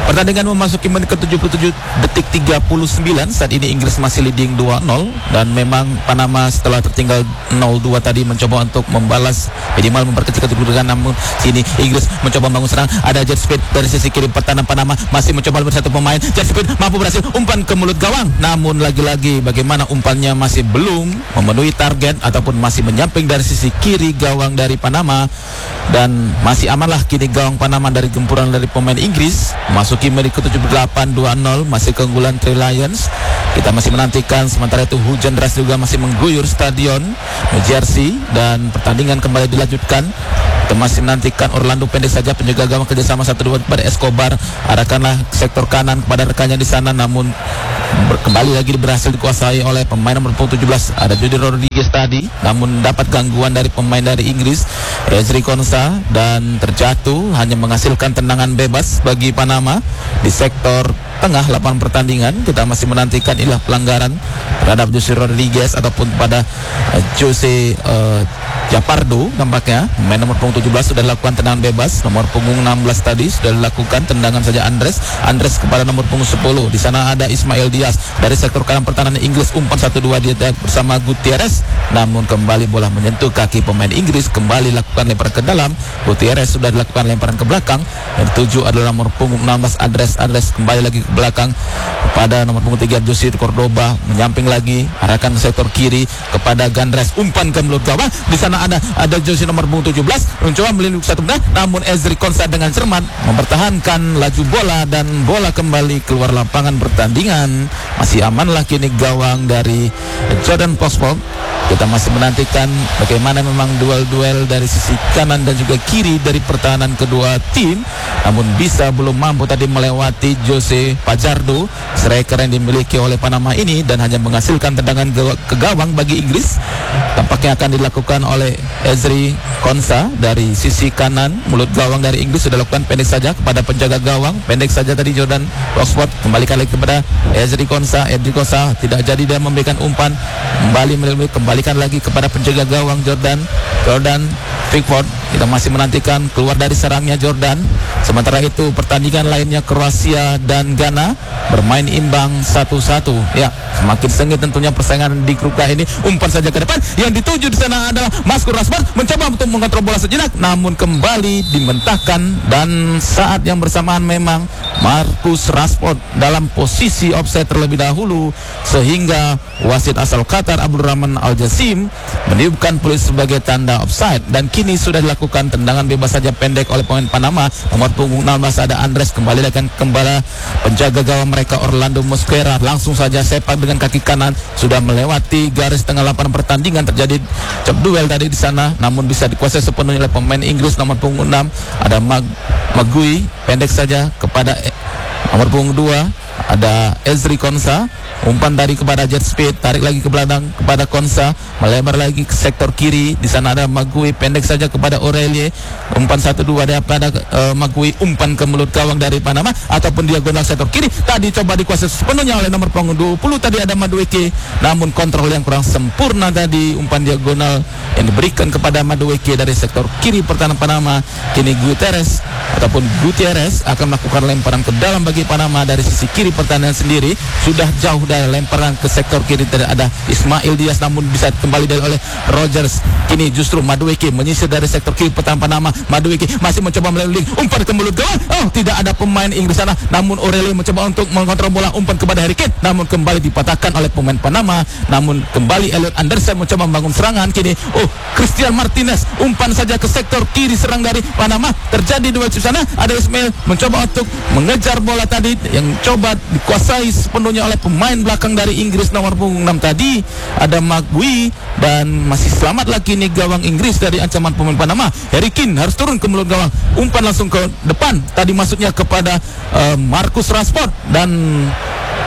Pertandingan memasuki menit ke tujuh puluh tujuh detik tiga puluh sembilan. Saat ini Inggris masih leading dua nol dan memang Panama setelah tertinggal nol dua tadi mencoba untuk membalas, minimal memperkecil kedudukan, namun sini Inggris mencoba membangun serang. Ada jet speed dari sisi kiri pertahanan Panama masih mencoba bersatu pemain. Jet speed mampu berhasil umpan ke mulut gawang, namun lagi-lagi bagaimana umpannya masih belum memenuhi target ataupun masih menyamping dari sisi kiri gawang dari Panama, dan masih amanlah kini gawang Panama dari gempuran dari pemain Inggris. Masuki menit ke tujuh puluh delapan, dua nol, masih keunggulan Three Lions. Kita masih menantikan, sementara itu hujan deras juga masih mengguyur stadion New Jersey dan pertandingan kembali dilanjutkan. Kita masih menantikan Orlando pendek saja, penjaga gawang kerjasama satu dua kepada Escobar, arahkanlah sektor kanan kepada rekannya di sana, namun ber- kembali lagi berhasil dikuasai oleh pemain nomor tujuh belas, ada Jody Rodriguez tadi, namun dapat gangguan dari pemain dari Inggris, Ezri Konsa, dan terjatuh, hanya menghasilkan tendangan bebas bagi Panama di sektor tengah lapangan pertandingan. Kita masih menantikan ilah pelanggaran terhadap Jose Rodriguez ataupun pada uh, Jose uh, Japardo nampaknya. Pemain nomor punggung tujuh belas sudah dilakukan tendangan bebas, nomor punggung enam belas tadi sudah dilakukan tendangan saja Andres. Andres kepada nomor punggung sepuluh. Di sana ada Ismail Diaz dari sektor kanan pertahanan Inggris, umpan satu dua dia bersama Gutierrez, namun kembali bola menyentuh kaki pemain Inggris, kembali lakukan lemparan ke dalam. Gutierrez sudah dilakukan lemparan ke belakang. Yang tujuh adalah nomor punggung enam belas Andres. Andres kembali lagi ke belakang kepada nomor punggung tiga Jose Cordoba, menyamping lagi, arahkan ke sektor kiri kepada Gandres, umpan ke mulut gawang. Di sana ada ada Jose nomor punggung tujuh belas mencoba melindungi satu benda, namun Ezri Konsa dengan cermat mempertahankan laju bola dan bola kembali keluar lapangan pertandingan. Masih amanlah kini gawang dari Jordan Postford. Kita masih menantikan bagaimana memang duel-duel dari sisi kanan dan juga kiri dari pertahanan kedua tim, namun bisa belum mampu tadi melewati Jose Pajardo, striker yang dimiliki oleh Panama ini, dan hanya menghasilkan tendangan ke gawang bagi Inggris. Tampaknya akan dilakukan oleh Ezri Konsa dari sisi kanan. Mulut gawang dari Inggris sudah lakukan pendek saja kepada penjaga gawang, pendek saja tadi Jordan Oxford, kembalikan lagi kepada Ezri Konsa. Ezri Konsa tidak jadi dia memberikan umpan, kembali melalui kembalikan lagi kepada penjaga gawang Jordan Jordan Pickford. Kita masih menantikan keluar dari serangnya Jordan. Sementara itu pertandingan lainnya Kroasia dan Ghana bermain imbang satu satu. Ya, semakin sengit tentunya persaingan di grup K ini. Umpan saja ke depan, yang dituju di sana adalah Marcus Rashford, mencoba untuk mengontrol bola sejenak, namun kembali dimentahkan, dan saat yang bersamaan memang Marcus Rashford dalam posisi offside terlebih dahulu, sehingga wasit asal Qatar Abdurrahman Al-Jassim meniupkan peluit sebagai tanda offside, dan kini sudah dilakukan tendangan bebas saja pendek oleh pemain Panama. Nomor punggung enam belas ada Andres, kembali akan kembali penjaga gawang mereka Orlando Mosquera, langsung saja sepak dengan kaki kanan, sudah melewati garis tengah lapangan pertandingan. Terjadi cep duel tadi di sana, namun bisa dikuasai sepenuhnya oleh pemain Inggris. Nomor punggung enam ada Mag Magui, pendek saja kepada eh, nomor punggung dua ada Ezri Konsa, umpan dari kepada jet speed, tarik lagi ke belakang kepada Konsa, melebar lagi ke sektor kiri. Di sana ada Magui, pendek saja kepada Aurelie, umpan satu dua ada pada uh, Magui, umpan ke mulut gawang dari Panama ataupun diagonal sektor kiri. Tadi coba dikuasai sepenuhnya oleh nomor punggung dua puluh tadi ada Madueke, namun kontrol yang kurang sempurna tadi, umpan diagonal yang diberikan kepada Madueke dari sektor kiri pertahanan Panama. Kini Gutierrez ataupun Gutierrez akan melakukan lemparan ke dalam bagi Panama dari sisi kiri pertahanan sendiri. Sudah jauh dari lemparan ke sektor kiri, tidak ada Ismail Diaz, namun bisa kembali dari oleh Rogers. Kini justru Madueke menyisir dari sektor kiri pertahanan Panama. Madueke masih mencoba melalui umpan ke mulut gawang. Oh, tidak ada pemain Inggris sana, namun Aurelio mencoba untuk mengontrol bola, umpan kepada Harry Kane, namun kembali dipatahkan oleh pemain Panama. Namun kembali Elliot Anderson mencoba membangun serangan. Kini oh, Christian Martinez, umpan saja ke sektor kiri serang dari Panama. Terjadi duel di sana, ada Ismail mencoba untuk mengejar bola tadi yang coba dikuasai sepenuhnya oleh pemain belakang dari Inggris nomor punggung enam tadi ada Magui, dan masih selamat lagi nih gawang Inggris dari ancaman pemain Panama. Harry Kane harus turun ke mulut gawang, umpan langsung ke depan tadi, maksudnya kepada uh, Marcus Rashford, dan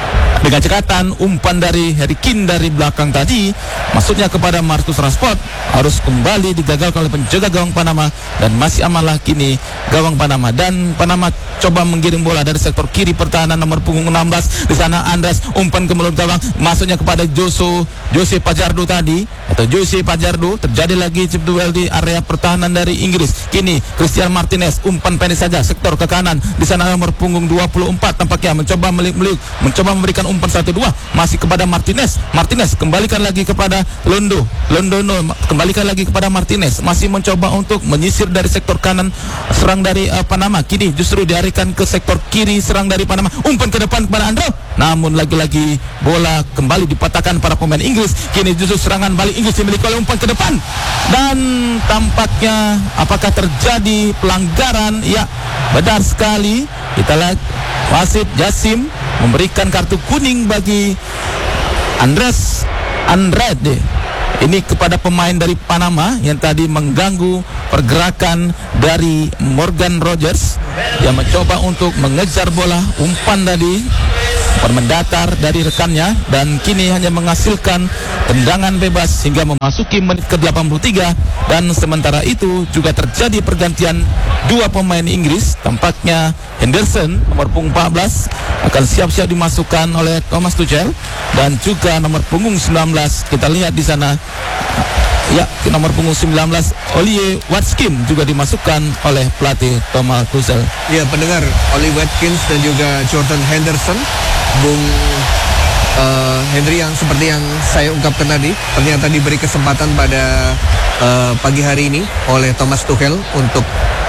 Dengan cekatan umpan dari Harry Kane dari belakang tadi, maksudnya kepada Marcus Rashford, harus kembali digagalkan oleh penjaga gawang Panama, dan masih amanlah kini gawang Panama. Dan Panama coba menggiring bola dari sektor kiri pertahanan nomor punggung enam belas. Di sana Andres umpan ke mulut gawang, maksudnya kepada Joso Jose Pajardo tadi atau Jose Pajardo. Terjadi lagi chip duel di area pertahanan dari Inggris. Kini Christian Martinez umpan pendek saja sektor ke kanan. Di sana nomor punggung dua puluh empat tampaknya mencoba meliuk-meliuk, mencoba memberikan umpan satu dua masih kepada Martinez. Martinez kembalikan lagi kepada Londo. Londono kembalikan lagi kepada Martinez, masih mencoba untuk menyisir dari sektor kanan serang dari uh, Panama. Kini justru dialihkan ke sektor kiri serang dari Panama. Umpan ke depan kepada Andro, namun lagi-lagi bola kembali dipatahkan para pemain Inggris. Kini justru serangan balik Inggris dimiliki oleh umpan ke depan, dan tampaknya apakah terjadi pelanggaran? Ya, benar sekali. Kita lihat wasit Jasim memberikan kartu kuning bagi Andres Andrade ini kepada pemain dari Panama yang tadi mengganggu pergerakan dari Morgan Rogers yang mencoba untuk mengejar bola. Umpan tadi mendatar dari rekannya, dan kini hanya menghasilkan tendangan bebas hingga memasuki menit ke delapan puluh tiga. Dan sementara itu juga terjadi pergantian dua pemain Inggris. Tampaknya Henderson nomor punggung empat belas akan siap-siap dimasukkan oleh Thomas Tuchel, dan juga nomor punggung sembilan belas kita lihat di sana, ya, nomor punggung sembilan belas Ollie Watkins juga dimasukkan oleh pelatih Thomas Tuchel.
Ya, pendengar, Ollie Watkins dan juga Jordan Henderson, Bung uh, Henry, yang seperti yang saya ungkapkan tadi, ternyata diberi kesempatan pada uh, pagi hari ini oleh Thomas Tuchel untuk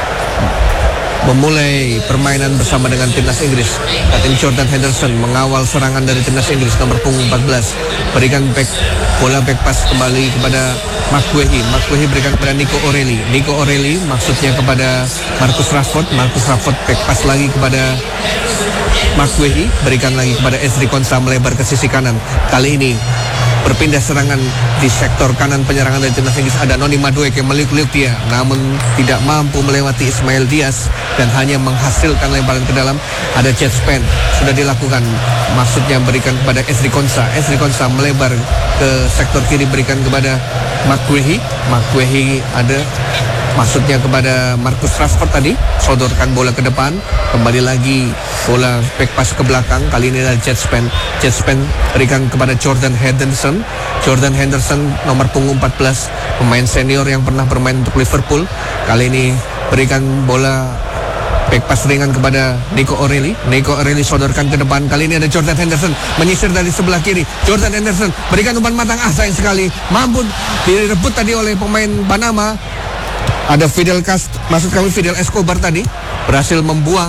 memulai permainan bersama dengan timnas Inggris. Kapten Jordan Henderson mengawal serangan dari timnas Inggris nomor punggung empat belas, berikan back bola back pass kembali kepada McGuehi. McGuehi berikan kepada Nico O'Reilly. Nico O'Reilly maksudnya kepada Marcus Rashford. Marcus Rashford back pass lagi kepada McGuehi, berikan lagi kepada Ezri Konsa, melebar ke sisi kanan. Kali ini berpindah serangan di sektor kanan penyerangan dari timnas Inggris. Ada Noni Madueke meliuk-liuk dia, namun tidak mampu melewati Ismail Diaz dan hanya menghasilkan lemparan ke dalam. Ada jet span sudah dilakukan, maksudnya berikan kepada Ezri Konsa. Ezri Konsa melebar ke sektor kiri, berikan kepada McGuehi. McGuehi ada maksudnya kepada Marcus Rashford tadi, sodorkan bola ke depan, kembali lagi bola back pass ke belakang. Kali ini adalah jet span. Jet span berikan kepada Jordan Henderson. Jordan Henderson nomor punggung empat belas, pemain senior yang pernah bermain untuk Liverpool. Kali ini berikan bola back pass ringan kepada Nico O'Reilly. Nico O'Reilly sodorkan ke depan. Kali ini ada Jordan Henderson menyisir dari sebelah kiri. Jordan Henderson berikan umpan matang, ah sayang sekali mampu direbut tadi oleh pemain Panama. Ada Fidel Cast, maksud kami Fidel Escobar tadi berhasil membuang.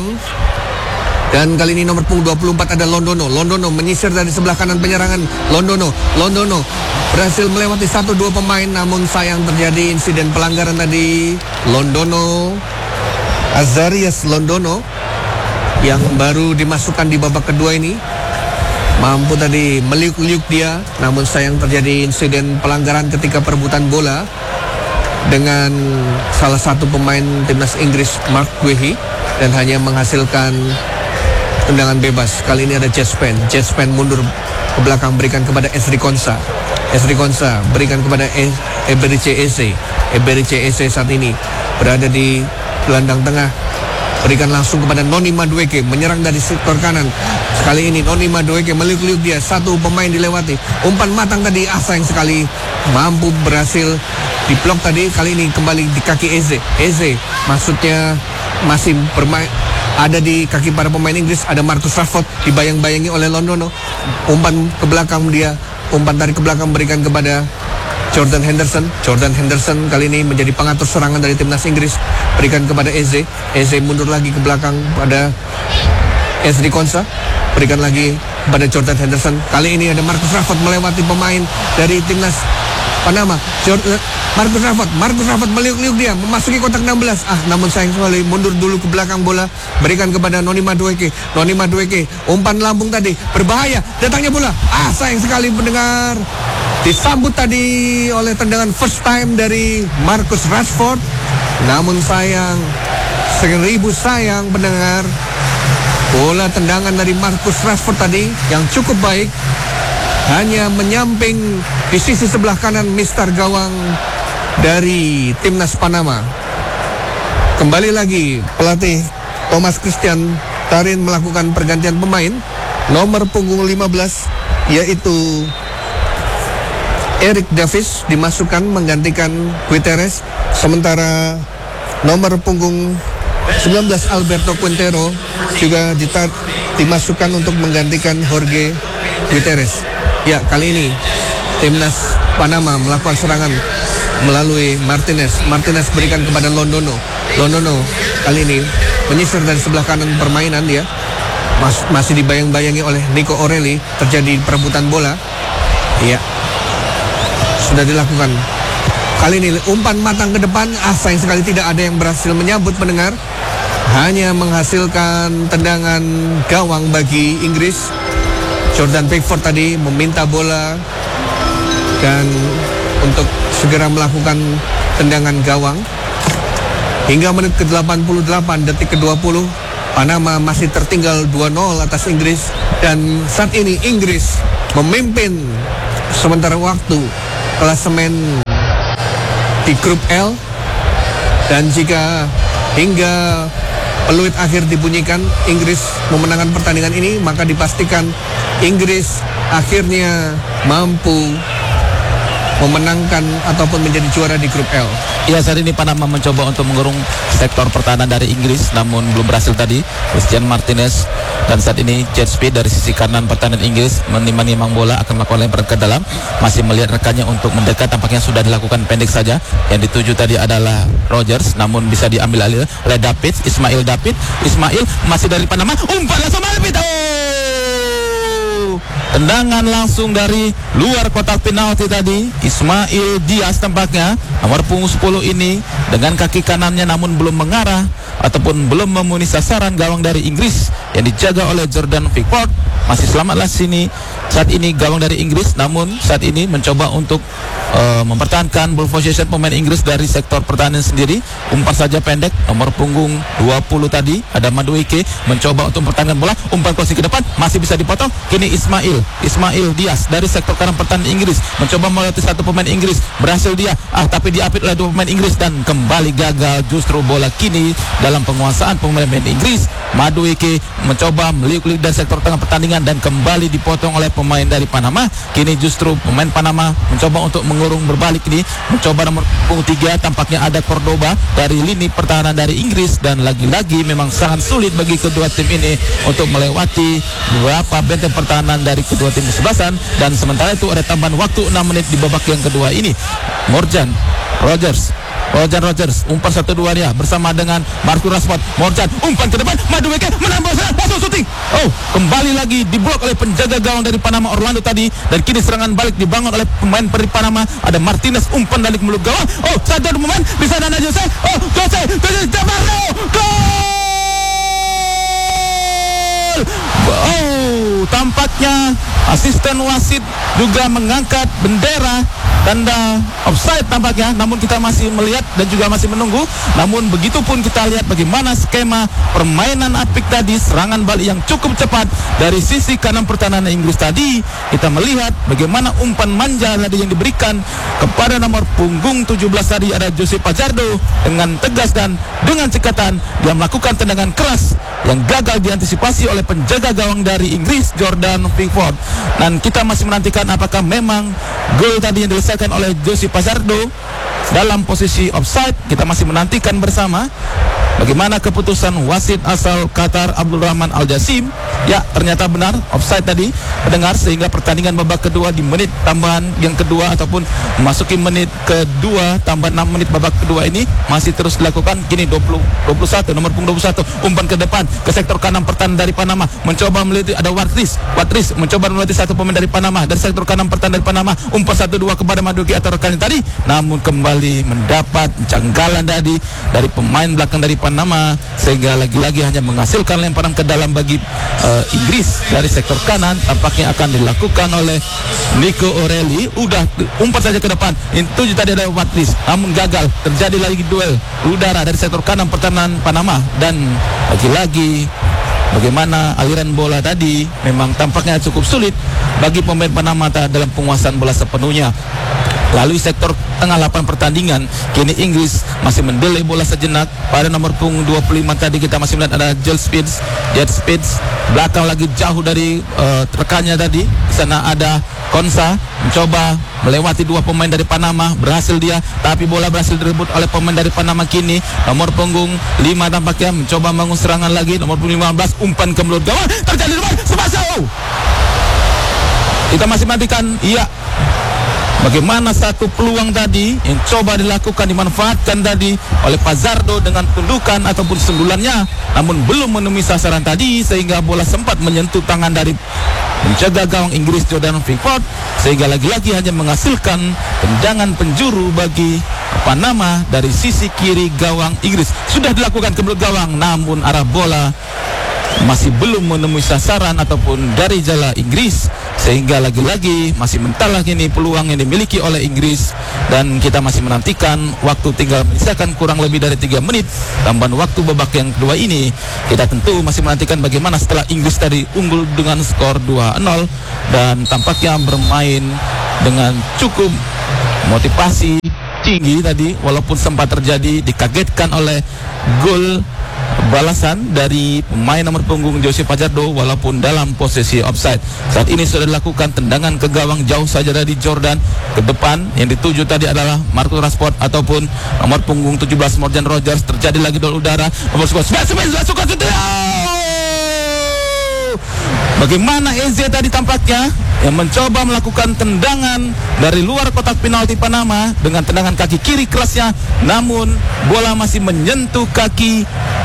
Dan kali ini nomor punggung dua puluh empat ada Londono. Londono menyisir dari sebelah kanan penyerangan. Londono, Londono berhasil melewati satu dua pemain, namun sayang terjadi insiden pelanggaran tadi. Londono, Azarias Londono yang baru dimasukkan di babak kedua ini, mampu tadi meliuk-liuk dia, namun sayang terjadi insiden pelanggaran ketika perebutan bola dengan salah satu pemain timnas Inggris, Mark Guehi, dan hanya menghasilkan tendangan bebas. Kali ini ada jet span. Jet span mundur ke belakang, berikan kepada Ezri Konsa. Ezri Konsa berikan kepada e Eberice Eze. Eberice Eze saat ini berada di gelandang tengah, berikan langsung kepada Noni Madueke, menyerang dari sektor kanan. Sekali ini Noni Madueke meliuk-liuk dia, satu pemain dilewati. Umpan matang tadi, ah sayang sekali mampu berhasil diblok tadi. Kali ini kembali di kaki Eze. Eze maksudnya masih bermain ada di kaki para pemain Inggris. Ada Marcus Rashford dibayang-bayangi oleh Londono. Umpan ke belakang dia, umpan tarik ke belakang berikan kepada Jordan Henderson. Jordan Henderson kali ini menjadi pengatur serangan dari timnas Inggris, berikan kepada Eze. Eze mundur lagi ke belakang pada Ezri Konsa, berikan lagi kepada Jordan Henderson. Kali ini ada Marcus Rashford melewati pemain dari timnas Panama. Jordan, Marcus Rashford, Marcus Rashford meliuk-liuk dia, memasuki kotak enam belas. Ah, namun sayang sekali mundur dulu ke belakang bola, berikan kepada Noni Madueke. Noni Madueke, umpan lambung tadi, berbahaya, datangnya bola. Ah, sayang sekali pendengar. Disambut tadi oleh tendangan first time dari Marcus Rashford. Namun sayang, seribu sayang pendengar, Bola tendangan dari Marcus Rashford tadi yang cukup baik, hanya menyamping di sisi sebelah kanan mister gawang dari timnas Panama. Kembali lagi pelatih Thomas Christian Tarin melakukan pergantian pemain. Nomor punggung lima belas yaitu Eric Davis dimasukkan menggantikan Guterres, sementara nomor punggung sembilan belas Alberto Quintero juga ditar, dimasukkan untuk menggantikan Jorge Guterres. Ya, kali ini timnas Panama melakukan serangan melalui Martinez. Martinez berikan kepada Londono. Londono kali ini menyisir dari sebelah kanan permainan dia. Mas, masih dibayang-bayangi oleh Nico O'Reilly. Terjadi perebutan bola. Iya, sudah dilakukan. Kali ini umpan matang ke depan. Ah, sayang sekali tidak ada yang berhasil menyambut pendengar. Hanya menghasilkan tendangan gawang bagi Inggris. Jordan Pickford tadi meminta bola dan untuk segera melakukan tendangan gawang. Hingga menit ke delapan puluh delapan, detik ke dua puluh, Panama masih tertinggal dua nol atas Inggris. Dan saat ini Inggris memimpin sementara waktu klasemen di grup L. Dan jika hingga peluit akhir dibunyikan Inggris memenangkan pertandingan ini, maka dipastikan Inggris akhirnya mampu memenangkan ataupun menjadi juara di grup L.
Ya, saat ini Panama mencoba untuk mengurung sektor pertahanan dari Inggris, namun belum berhasil tadi. Christian Martinez dan saat ini jet speed dari sisi kanan pertahanan Inggris menimang-nimang bola, akan melakukan lempar ke dalam, masih melihat rekannya untuk mendekat. Tampaknya sudah dilakukan pendek saja. Yang dituju tadi adalah Rogers, namun bisa diambil alih oleh David, Ismail David. Ismail masih dari Panama, umpan langsung David. Oh! Tendangan langsung dari luar kotak penalti tadi. Ismail Diaz tampaknya nomor punggung sepuluh ini dengan kaki kanannya, namun belum mengarah ataupun belum memenuhi sasaran gawang dari Inggris yang dijaga oleh Jordan Pickford. Masih selamatlah sini saat ini gawang dari Inggris, namun saat ini mencoba untuk uh, mempertahankan ball possession pemain Inggris dari sektor pertahanan sendiri. Umpan saja pendek, nomor punggung dua puluh tadi ada Madueke mencoba untuk mempertahankan bola. Umpan crossing ke depan masih bisa dipotong. Kini Ismail Ismail Diaz dari sektor kanan pertahanan Inggris mencoba melewati satu pemain Inggris, berhasil dia, ah tapi diapit oleh dua pemain Inggris dan kembali gagal. Justru bola kini dalam penguasaan pemain Inggris. Madueke mencoba meliuk-liuk dari sektor tengah pertandingan dan kembali dipotong oleh pemain dari Panama. Kini justru pemain Panama mencoba untuk mengurung berbalik ini, mencoba nomor punggung tiga, tampaknya ada Cordoba dari lini pertahanan dari Inggris. Dan lagi-lagi memang sangat sulit bagi kedua tim ini untuk melewati beberapa benteng pertahanan dari kedua tim kesebelasan. Dan sementara itu ada tambahan waktu enam menit di babak yang kedua ini. Morgan Rogers Roger Rogers umpan satu dua dia bersama dengan Marcus Rashford. Morgan umpan ke depan, Madueke menambah langsung syuting. Oh, kembali lagi diblok oleh penjaga gawang dari Panama Orlando tadi. Dan kini serangan balik dibangun oleh pemain dari Panama. Ada Martinez, umpan dari mulut gawang. Oh, satu pemain bisa ada Jose. Oh, Jose, Jose Navarro. Gol! Oh, tampaknya asisten wasit juga mengangkat bendera tanda offside tampaknya, namun kita masih melihat dan juga masih menunggu. Namun begitupun kita lihat bagaimana skema permainan apik tadi, serangan balik yang cukup cepat dari sisi kanan pertahanan Inggris tadi. Kita melihat bagaimana umpan manja tadi yang diberikan kepada nomor punggung tujuh belas tadi ada Jose Pazardo dengan tegas dan dengan cekatan dia melakukan tendangan keras yang gagal diantisipasi oleh penjaga gawang dari Inggris Jordan Pickford. Dan kita masih menantikan apakah memang gol tadi yang diselesaikan oleh Jose Pazardo dalam posisi offside. Kita masih menantikan bersama bagaimana keputusan wasit asal Qatar Abdul Rahman Al Jassim. Ya, ternyata benar offside tadi mendengar, sehingga pertandingan babak kedua di menit tambahan yang kedua ataupun memasuki menit kedua tambahan enam menit babak kedua ini masih terus dilakukan. Kini dua puluh, dua puluh satu nomor punggung dua puluh satu umpan ke depan ke sektor kanan pertahanan dari Panama, mencoba melewati ada Watris Watris mencoba melewati satu pemain dari Panama dari sektor kanan pertahanan dari Panama. Umpan satu dua kepada Madueke atau rekannya tadi, namun kembali mendapat janggalan tadi dari pemain belakang dari Panama, sehingga lagi-lagi hanya menghasilkan lemparan ke dalam bagi uh, Inggris dari sektor kanan. Tampaknya akan dilakukan oleh Nico O'Reilly. Udah umpat saja ke depan, itu tadi ada Watris, namun gagal. Terjadi lagi duel udara dari sektor kanan pertahanan Panama, dan lagi-lagi bagaimana aliran bola tadi memang tampaknya cukup sulit bagi pemain Panama dalam penguasaan bola sepenuhnya. Lalu sektor tengah lapangan pertandingan, kini Inggris masih mendelay bola sejenak. Pada nomor punggung dua puluh lima tadi kita masih melihat ada Joel Spitz, Jet Spitz, belakang lagi jauh dari uh, rekannya tadi. Di sana ada Konsa mencoba melewati dua pemain dari Panama, berhasil dia, tapi bola berhasil direbut oleh pemain dari Panama. Kini nomor punggung lima tampaknya mencoba bangun serangan lagi. Nomor punggung lima belas umpan ke mulut gawang, terjadi lebar Subasau. Kita masih matikan, iya. Bagaimana satu peluang tadi yang coba dilakukan, dimanfaatkan tadi oleh Pazardo dengan tundukan ataupun sundulannya, namun belum menemui sasaran tadi sehingga bola sempat menyentuh tangan dari penjaga gawang Inggris Jordan Pickford, sehingga lagi-lagi hanya menghasilkan tendangan penjuru bagi Panama dari sisi kiri gawang Inggris. Sudah dilakukan ke mulut gawang, namun arah bola masih belum menemui sasaran ataupun dari jala Inggris, sehingga lagi-lagi masih mentah ini peluang yang dimiliki oleh Inggris. Dan kita masih menantikan waktu tinggal menyisakan kurang lebih dari tiga menit tambahan waktu babak yang kedua ini. Kita tentu masih menantikan bagaimana setelah Inggris tadi unggul dengan skor dua nol dan tampaknya bermain dengan cukup motivasi tinggi tadi, walaupun sempat terjadi dikagetkan oleh gol balasan dari pemain nomor punggung Jose Pazardo walaupun dalam posisi offside. Saat ini sudah dilakukan tendangan ke gawang jauh saja dari Jordan ke depan. Yang dituju tadi adalah Marcus Rashford ataupun nomor punggung tujuh belas Morgan Rogers. Terjadi lagi duel udara. Nomor skor bagaimana Eze tadi tampaknya yang mencoba melakukan tendangan dari luar kotak penalti Panama dengan tendangan kaki kiri kerasnya, namun bola masih menyentuh kaki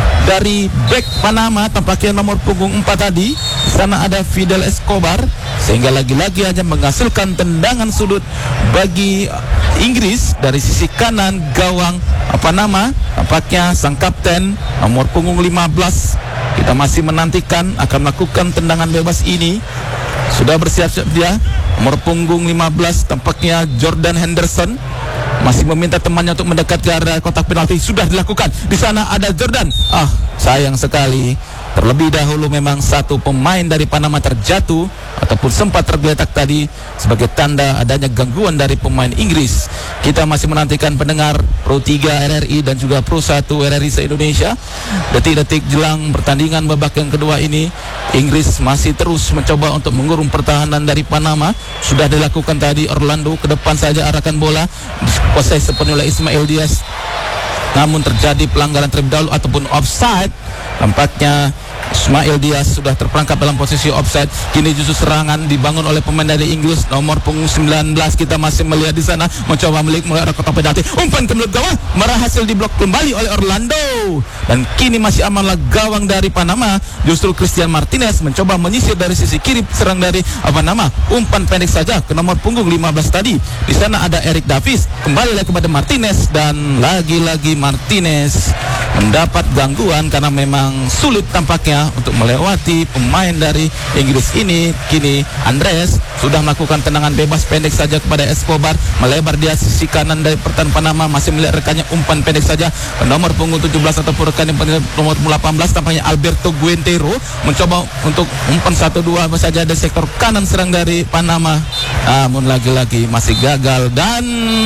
dari bek Panama, tampaknya nomor punggung empat tadi. Di sana ada Fidel Escobar, sehingga lagi-lagi hanya menghasilkan tendangan sudut bagi Inggris dari sisi kanan gawang Panama. Tampaknya sang kapten nomor punggung lima belas, kita masih menantikan akan melakukan tendangan bebas ini. Sudah bersiap-siap dia, nomor punggung lima belas tampaknya Jordan Henderson masih meminta temannya untuk mendekat ke area kotak penalti. Sudah dilakukan. Di sana ada Jordan. Ah, sayang sekali. Terlebih dahulu memang satu pemain dari Panama terjatuh ataupun sempat tergeletak tadi sebagai tanda adanya gangguan dari pemain Inggris. Kita masih menantikan pendengar Pro tiga R R I dan juga Pro satu R R I se-Indonesia. Detik-detik jelang pertandingan babak yang kedua ini, Inggris masih terus mencoba untuk mengurung pertahanan dari Panama. Sudah dilakukan tadi Orlando ke depan saja arahkan bola, dikuasai sepenuhnya oleh Ismail Diaz. Namun terjadi pelanggaran terlebih dahulu ataupun offside. Tampaknya Ismail Diaz sudah terperangkap dalam posisi offside. Kini justru serangan dibangun oleh pemain dari Inggris nomor punggung sembilan belas. Kita masih melihat di sana mencoba melik mengarah kotak penalti. Umpan ke mulut gawang, berhasil diblok kembali oleh Orlando. Dan kini masih amanlah gawang dari Panama. Justru Christian Martinez mencoba menyisir dari sisi kiri serang dari Panama. Umpan pendek saja ke nomor punggung lima belas tadi. Di sana ada Eric Davis, kembali lagi kepada Martinez dan lagi-lagi Martinez mendapat gangguan karena memang sulit tampaknya untuk melewati pemain dari Inggris ini. Kini Andres sudah melakukan tendangan bebas pendek saja kepada Escobar, melebar dia sisi kanan dari pertahanan Panama, masih melihat rekannya umpan pendek saja nomor punggung tujuh belas ataupun rekan yang nomor delapan belas tampaknya Alberto Guentero mencoba untuk umpan satu dua saja dari sektor kanan serang dari Panama, namun lagi-lagi masih gagal. Dan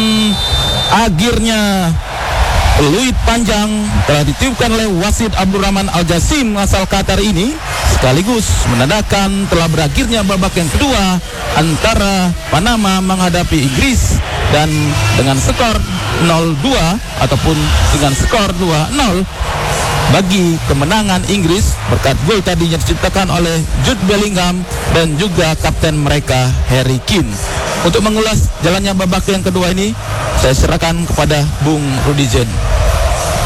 akhirnya peluit panjang telah ditiupkan oleh wasit Abdurrahman Al-Jasim asal Qatar ini, sekaligus menandakan telah berakhirnya babak yang kedua antara Panama menghadapi Inggris. Dan dengan skor nol dua ataupun dengan skor dua nol bagi kemenangan Inggris berkat gol tadinya diciptakan oleh Jude Bellingham dan juga kapten mereka Harry Kane. Untuk mengulas jalannya babak yang kedua ini, saya serahkan kepada Bung Rudi Jen.